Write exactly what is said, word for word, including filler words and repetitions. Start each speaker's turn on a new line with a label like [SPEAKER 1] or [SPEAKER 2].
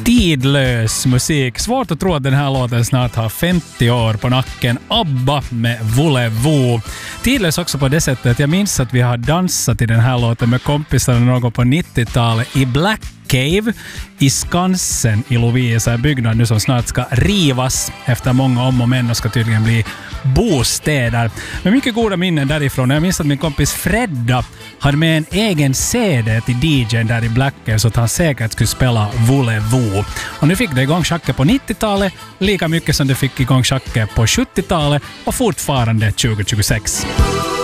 [SPEAKER 1] tidlös musik. Svårt att tro att den här låten snart har femtio år på nacken. ABBA med Voulez-vous. Tidlös också på det sättet. Jag minns att vi har dansat i den här låten med kompisar någon på nittiotalet i Black Cave i Skansen i Lovisa, en byggnad nu som snart ska rivas efter många om och men och ska tydligen bli bostäder. Men mycket goda minnen därifrån. Jag minns att min kompis Fredda hade med en egen C D till D J:n där i Black Cave så att han säkert skulle spela Voulez-vous. Och nu fick det igång schacket på nittiotalet lika mycket som det fick igång schacket på sjuttiotalet och fortfarande tjugo tjugosex.